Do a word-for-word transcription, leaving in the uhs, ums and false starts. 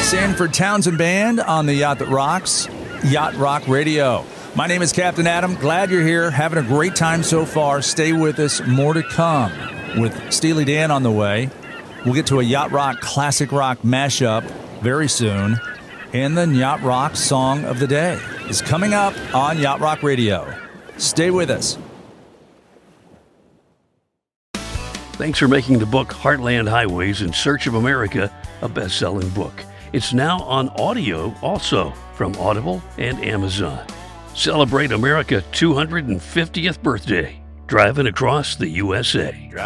Sanford Townsend Band on the Yacht That Rocks, Yacht Rock Radio. My name is Captain Adam. Glad you're here. Having a great time so far. Stay with us. More to come with Steely Dan on the way. We'll get to a Yacht Rock classic rock mashup very soon. And the Yacht Rock Song of the Day is coming up on Yacht Rock Radio. Stay with us. Thanks for making the book Heartland Highways in Search of America a best-selling book. It's now on audio also from Audible and Amazon. Celebrate America's two hundred fiftieth birthday, driving across the U S A.